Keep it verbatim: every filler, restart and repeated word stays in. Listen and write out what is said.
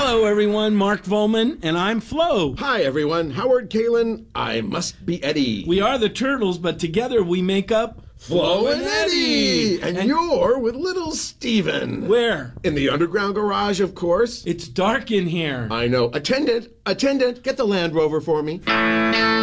Hello, everyone. Mark Volman, and I'm Flo. Hi, everyone. Howard Kalin. I must be Eddie. We are the Turtles, but together we make up Flo and Eddie. And, and you're with little Steven. Where? In the underground garage, of course. It's dark in here. I know. Attendant, attendant, get the Land Rover for me.